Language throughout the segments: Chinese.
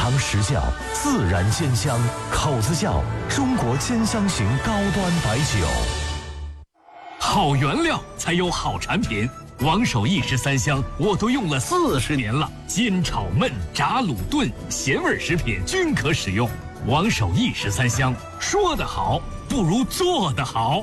尝实效，自然鲜香，口子窖中国兼香型高端白酒。 好原料才有好产品。王守义13香我都用了40年了，煎炒焖炸卤炖咸味食品均可使用。王守义13香，说得好不如做得好。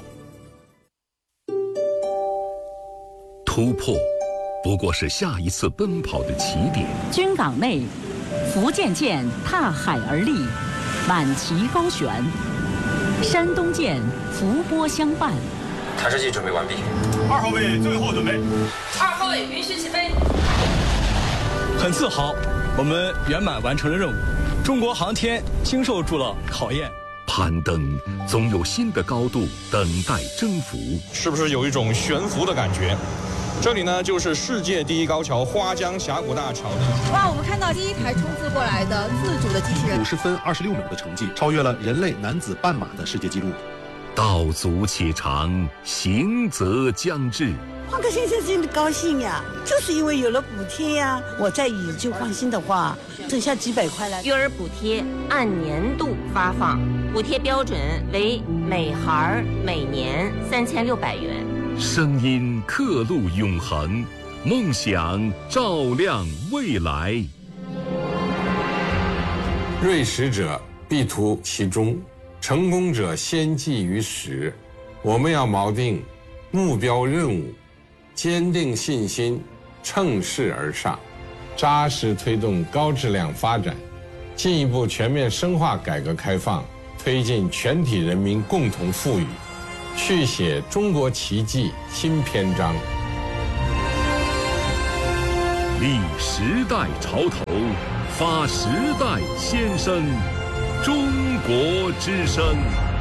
突破不过是下一次奔跑的起点。 军港内，福建舰踏海而立，满旗高悬；山东舰伏波相伴。 探视器准备完毕。 2号位最后准备。 2号位允许起飞。 很自豪，我们圆满完成了任务。中国航天经受住了考验。 攀登总有新的高度等待征服。 是不是有一种悬浮的感觉？这里呢，就是世界第一高桥花江峡谷大桥。 哇，我们看到第一台冲刺过来的自主的机器人 ，50分26秒的成绩，超越了人类男子半马的世界纪录。 道阻且长，行则将至。 换个先生真的高兴呀，就是因为有了补贴呀。我再以旧换新的话，剩下几百块了。 育儿补贴按年度发放，补贴标准为每孩每年3600元。 声音刻录永恒，梦想照亮未来。 锐识者必图其中，成功者先记于始。我们要锚定目标任务，坚定信心，乘势而上，扎实推动高质量发展，进一步全面深化改革开放，推进全体人民共同富裕，续写中国奇迹新篇章。 立时代潮头，发时代先声，中国之声。